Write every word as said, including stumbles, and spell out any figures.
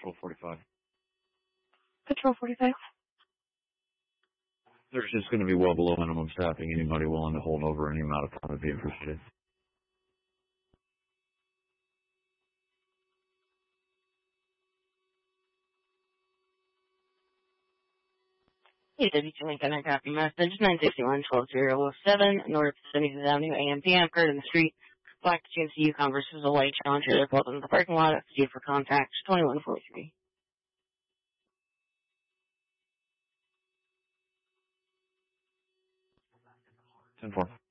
Patrol forty-five. Patrol forty-five. There's just going to be well below minimum staffing. Anybody willing to hold over any amount of time would be appreciated. Hey, W two Lincoln, I got your message. nine sixty-one, twelve oh seven, North seventieth Avenue, A M P M, Kurt in the street. Black G M C Yukon versus a white Challenger. They're both in the parking lot. It's due for contact, twenty-one forty-three. ten four.